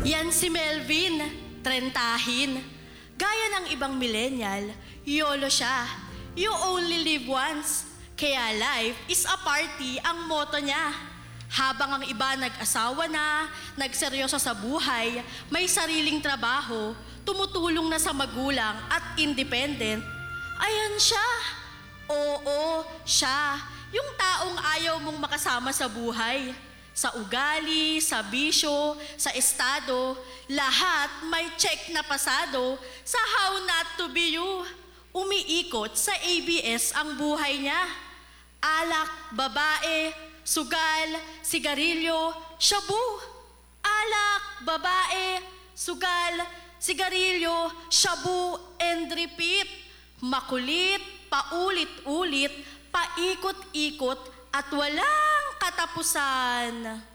Yan si Melvin, trentahin. Gaya ng ibang millennial, YOLO siya. You only live once. Kaya life is a party ang motto niya. Habang ang iba nag-asawa na, nagseryoso sa buhay, may sariling trabaho, tumutulong na sa magulang at independent, ayan siya. Oo, siya. Yung taong ayaw mong makasama sa buhay. Sa ugali, sa bisyo, sa estado, lahat may check na pasado sa how not to be you. Umiikot sa ABS ang buhay niya. Alak, babae, sugal, sigarilyo, shabu. Alak, babae, sugal, sigarilyo, shabu, and repeat. Makulit, paulit-ulit, paikot-ikot, at walang katapusan.